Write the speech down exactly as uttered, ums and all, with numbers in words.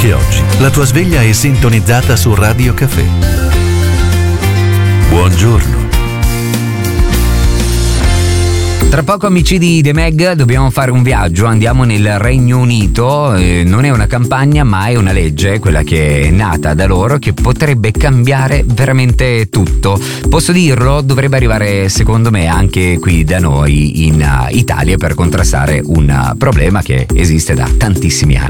Anche oggi la tua sveglia è sintonizzata su Radio Caffè. Buongiorno. Tra poco, amici di The Meg, dobbiamo fare un viaggio, andiamo nel Regno Unito, eh, non è una campagna ma è una legge, quella che è nata da loro, che potrebbe cambiare veramente tutto. Posso dirlo? Dovrebbe arrivare secondo me anche qui da noi in uh, Italia per contrastare un uh, problema che esiste da tantissimi anni.